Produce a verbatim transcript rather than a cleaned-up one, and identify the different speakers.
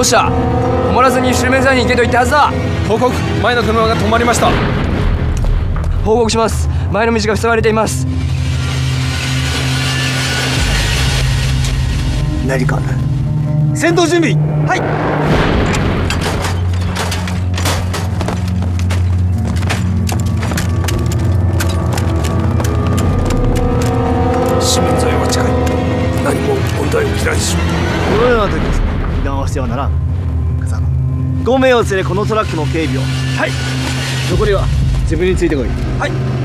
Speaker 1: うした？止まらずに周面剤に行けと言ったはずだ。
Speaker 2: 報告、前の車が止まりました。
Speaker 1: 報告します。前の道が塞がれています。
Speaker 3: 何かある。戦闘準備。はい。
Speaker 2: 市民剤は近い。何も問題起きないでしょう。
Speaker 3: このような時こそ油断をしてはならん。風間、ご名を連れこのトラックの警備を。はい。残りは自分についてこい。はい。